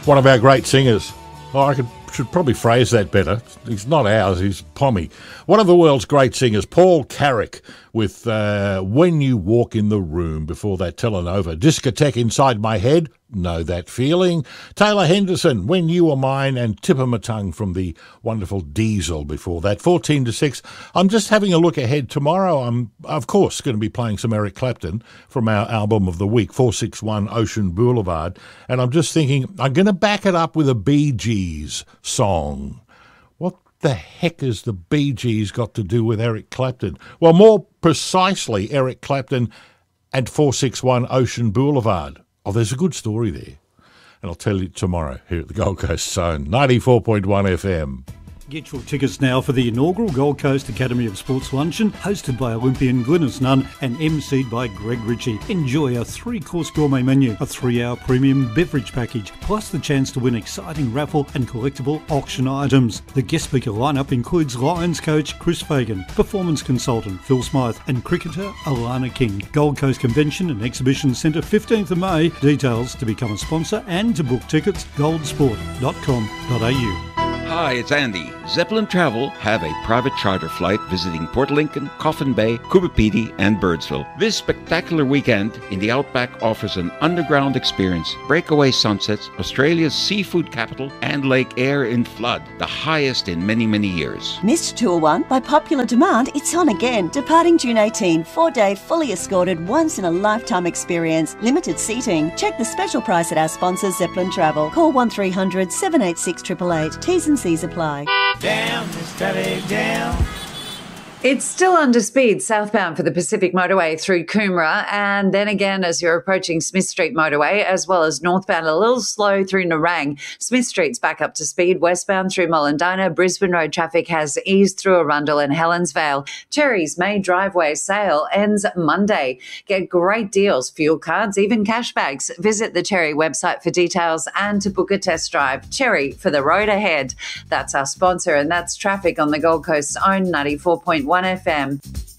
One of our great singers. Oh, should probably phrase that better. He's not ours, he's Pommy. One of the world's great singers, Paul Carrick, with When You Walk in the Room, before that Telenova. Discotheque Inside My Head, Know That Feeling. Taylor Henderson, When You Were Mine, and Tipper Matung from the wonderful Diesel before that. 14 to 6. I'm just having a look ahead. Tomorrow I'm, of course, going to be playing some Eric Clapton from our album of the week, 461 Ocean Boulevard. And I'm just thinking, I'm going to back it up with a Bee Gees song. What the heck has the Bee Gees got to do with Eric Clapton? Well, more precisely, Eric Clapton and 461 Ocean Boulevard. Oh, there's a good story there. And I'll tell you tomorrow here at the Gold Coast Zone, 94.1 FM. Get your tickets now for the inaugural Gold Coast Academy of Sports Luncheon, hosted by Olympian Glynis Nunn and emceed by Greg Ritchie. Enjoy a 3-course gourmet menu, a 3-hour premium beverage package, plus the chance to win exciting raffle and collectible auction items. The guest speaker lineup includes Lions coach Chris Fagan, performance consultant Phil Smythe, and cricketer Alana King. Gold Coast Convention and Exhibition Centre, 15th of May. Details to become a sponsor and to book tickets, goldsport.com.au. Hi, it's Andy. Zeppelin Travel have a private charter flight visiting Port Lincoln, Coffin Bay, Coopapedy, and Birdsville. This spectacular weekend in the Outback offers an underground experience, breakaway sunsets, Australia's seafood capital, and Lake Eyre in flood, the highest in many, many years. Missed Tour 1? By popular demand, it's on again. Departing June 18, 4-day, fully escorted, once-in-a-lifetime experience. Limited seating. Check the special price at our sponsor, Zeppelin Travel. Call 1300 786 888. T's and C's apply. Down, steady down. It's still under speed southbound for the Pacific Motorway through Coomera, and then again as you're approaching Smith Street Motorway, as well as northbound a little slow through Nerang. Smith Street's back up to speed westbound through Mollendina. Brisbane Road traffic has eased through Arundel and Helensvale. Cherry's May driveway sale ends Monday. Get great deals, fuel cards, even cashbacks. Visit the Cherry website for details and to book a test drive. Cherry, for the road ahead. That's our sponsor, and that's traffic on the Gold Coast's own 94.1 FM.